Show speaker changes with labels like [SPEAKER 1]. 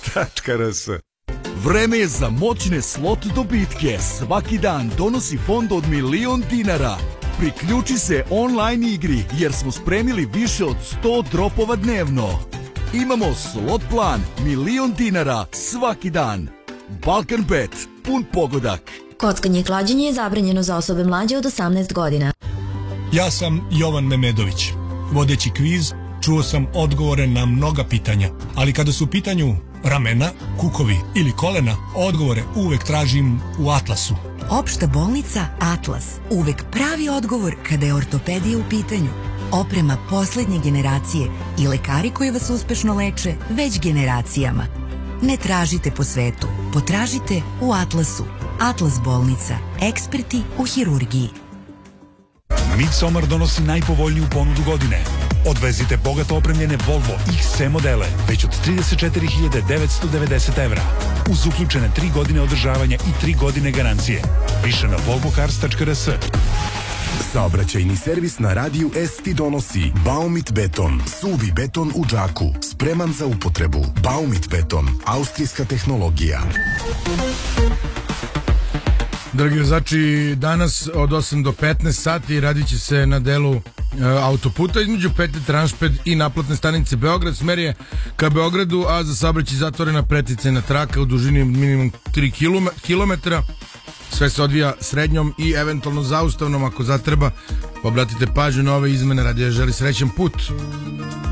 [SPEAKER 1] Slot.rs. Vreme je za moćne slot dobitke. Svaki dan donosi fond od $1.000.000. Priključi se online igri jer smo spremili više od 100 dropova dnevno. Imamo slot plan $1.000.000 svaki dan. Balkan Bet, pun pogodak.
[SPEAKER 2] Kockanje i klađenje je zabranjeno za osobe mlađe od 18 godina.
[SPEAKER 3] Ja sam Jovan Memedović. Vodeći kviz, čuo sam odgovore na mnoga pitanja, ali kada su u pitanju ramena, kukovi ili kolena, odgovore uvek tražim u Atlasu.
[SPEAKER 4] Opšta bolnica Atlas. Uvek pravi odgovor kada je ortopedija u pitanju. Oprema poslednje generacije i lekari koji vas uspešno leče već generacijama. Ne tražite po svetu, potražite u Atlasu. Atlas bolnica. Eksperti u hirurgiji.
[SPEAKER 5] Midsommar donosi najpovoljniju ponudu godine. Odvezite bogato opremljene Volvo XC modele već od 34.990 evra. Uz uključene 3 godine održavanja i 3 godine garancije. Više na volvocars.rs.
[SPEAKER 6] Saobraćajni servis na radiju S ti donosi Baumit beton, suvi beton u džaku, spreman za upotrebu. Baumit beton, austrijska tehnologija.
[SPEAKER 7] Dragi vozači, danas od 8 do 15 sati radit će se na delu autoputa između Petre Tranšped i naplatne stanice Beograd. Smer je ka Beogradu, a za saobraćaj zatvorena preticajna traka u dužini minimum 3 km. Sve se odvija srednjom i eventualno zaustavnom ako zatreba. Obratite pažnju na ove izmene, radi želi srećan put.